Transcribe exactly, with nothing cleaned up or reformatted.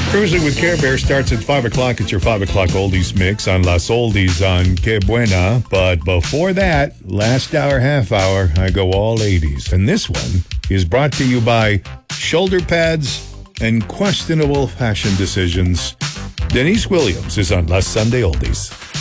Cruising with Care Bear starts at five o'clock. It's your five o'clock oldies mix on Las Oldies on Que Buena. But before that, last hour, half hour, I go all eighties. And this one is brought to you by shoulder pads and questionable fashion decisions. Denise Williams is on Last Sunday Oldies.